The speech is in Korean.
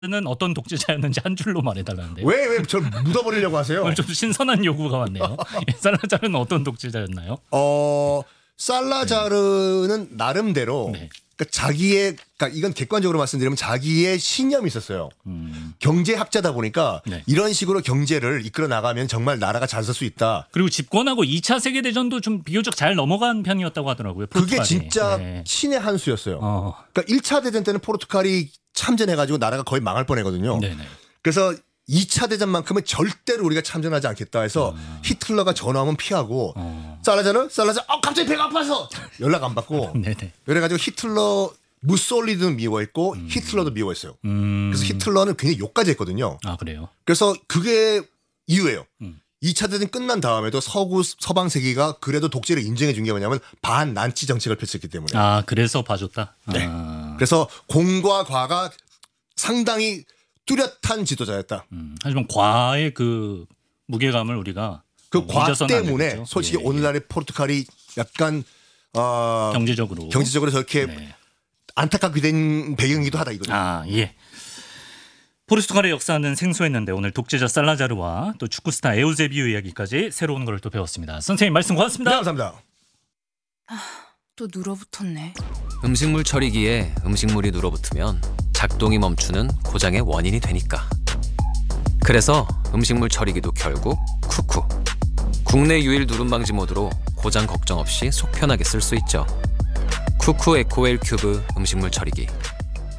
는 어떤 독재자였는지 한 줄로 말해달라는데요. 왜 저를 묻어버리려고 하세요? 오늘 좀 신선한 요구가 왔네요. 살라자르는 어떤 독재자였나요? 살라자르는 나름대로 네. 그러니까 이건 객관적으로 말씀드리면 자기의 신념이 있었어요. 경제학자다 보니까 네. 이런 식으로 경제를 이끌어 나가면 정말 나라가 잘 살 수 있다. 그리고 집권하고 2차 세계대전도 좀 비교적 잘 넘어간 편이었다고 하더라고요. 그게 포르투갈이. 진짜 네. 신의 한 수였어요. 어. 그러니까 1차 대전 때는 포르투갈이 참전해가지고 나라가 거의 망할 뻔했거든요. 네네. 그래서 2차 대전만큼은 절대로 우리가 참전하지 않겠다 해서 히틀러가 전화오면 피하고 살라자르 갑자기 배가 아파서 연락 안 받고 네네. 그래가지고 히틀러 무솔리니도 미워했고 히틀러도 미워했어요. 그래서 히틀러는 굉장히 욕까지 했거든요. 아 그래요. 그래서 그게 이유예요. 2차 대전 끝난 다음에도 서방 세계가 그래도 독재를 인정해 준 게 뭐냐면 반난치 정책을 펼쳤기 때문에. 아 그래서 봐줬다. 네. 아. 그래서 공과 과가 상당히 뚜렷한 지도자였다. 하지만 과의 그 무게감을 우리가 그 과 잊어서는 안 때문에 되겠죠. 솔직히 예, 오늘날의 포르투갈이 약간 경제적으로 저렇게 네. 안타깝게 된 배경이기도 하다 이거죠. 아 예. 포르투갈의 역사는 생소했는데 오늘 독재자 살라자르와 또 축구 스타 에우세비우 이야기까지 새로운 걸 또 배웠습니다. 선생님 말씀 고맙습니다. 네, 감사합니다. 또 눌어붙었네. 음식물 처리기에 음식물이 눌어붙으면 작동이 멈추는 고장의 원인이 되니까. 그래서 음식물 처리기도 결국 쿠쿠. 국내 유일 누름 방지 모드로 고장 걱정 없이 속 편하게 쓸 수 있죠. 쿠쿠 에코웰 큐브 음식물 처리기.